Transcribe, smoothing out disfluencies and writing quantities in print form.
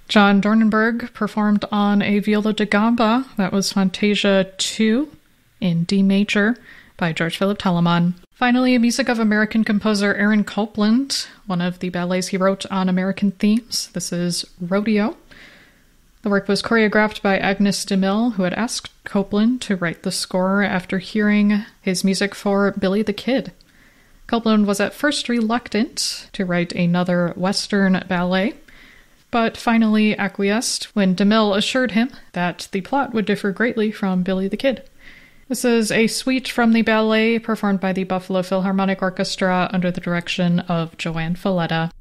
John Dornenberg performed on a viola da gamba. That was Fantasia 2 in D major by George Philip Telemann. Finally, music of American composer Aaron Copland, one of the ballets he wrote on American themes. This is Rodeo. The work was choreographed by Agnes de Mille, who had asked Copland to write the score after hearing his music for Billy the Kid. Copland was at first reluctant to write another Western ballet, but finally acquiesced when de Mille assured him that the plot would differ greatly from Billy the Kid. This is a suite from the ballet performed by the Buffalo Philharmonic Orchestra under the direction of Joanne Falletta.